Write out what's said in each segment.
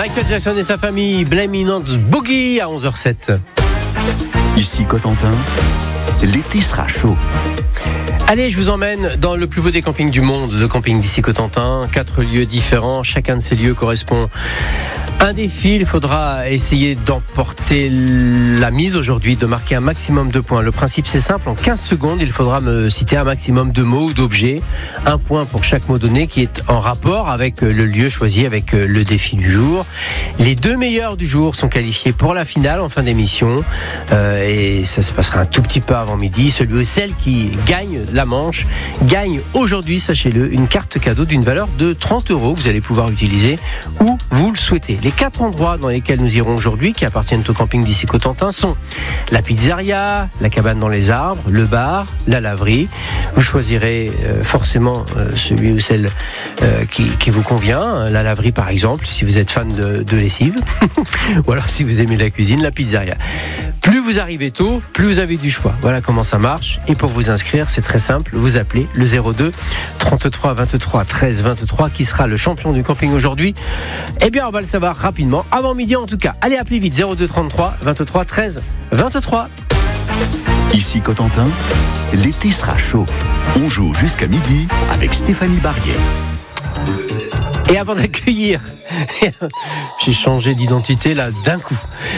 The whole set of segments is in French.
Michael Jackson et sa famille, Blame It on the Boogie à 11h07. Ici Cotentin, l'été sera chaud. Allez, je vous emmène dans le plus beau des campings du monde, le camping d'ici Cotentin. 4 lieux différents, chacun de ces lieux correspond à un défi. Il faudra essayer d'emporter la mise aujourd'hui, de marquer un maximum de points. Le principe c'est simple, en 15 secondes, il faudra me citer un maximum de mots ou d'objets. Un point pour chaque mot donné qui est en rapport avec le lieu choisi, avec le défi du jour. Les 2 meilleurs du jour sont qualifiés pour la finale en fin d'émission. Et ça se passera un tout petit peu avant midi. Celui ou celle qui gagne la manche gagne aujourd'hui, sachez-le, une carte cadeau d'une valeur de 30 €. Vous allez pouvoir l'utiliser où vous le souhaitez. Les 4 endroits dans lesquels nous irons aujourd'hui, qui appartiennent au camping d'ici Cotentin, sont la pizzeria, la cabane dans les arbres, le bar, la laverie. Vous choisirez forcément celui ou celle qui vous convient. La laverie par exemple, si vous êtes fan de lessive. Ou alors si vous aimez la cuisine, la pizzeria. Plus vous arrivez tôt, plus vous avez du choix. Voilà comment ça marche. Et pour vous inscrire, c'est très simple. Vous appelez le 02 33 23 13 23. Qui sera le champion du camping aujourd'hui? Eh bien, on va le savoir rapidement, avant midi en tout cas. Allez, appelez vite, 02 33 23 13 23. Ici Cotentin, l'été sera chaud. On joue jusqu'à midi avec Stéphanie Barrier. Et avant d'accueillir, j'ai changé d'identité là d'un coup.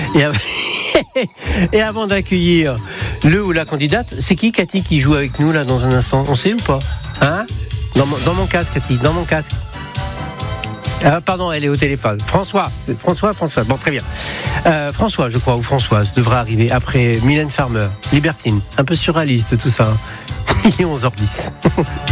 Et avant d'accueillir le ou la candidate, c'est qui Cathy qui joue avec nous là dans un instant? On sait ou pas? Hein? Dans mon casque, Cathy, dans mon casque. Ah, pardon, elle est au téléphone. François. Bon, très bien. François, je crois, ou Françoise, devrait arriver après Mylène Farmer, Libertine. Un peu surréaliste tout ça. Il est 11h10.